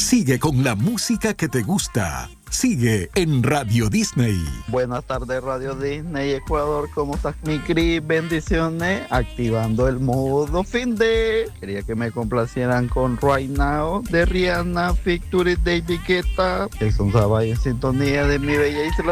Sigue con la música que te gusta. Sigue en Radio Disney. Buenas tardes, Radio Disney Ecuador. ¿Cómo estás, mi Cris? Bendiciones. Activando el modo fin de. Quería que me complacieran con Right Now de Rihanna, Featuring David Guetta. Jason Sabay en sintonía de Mi Bella Isla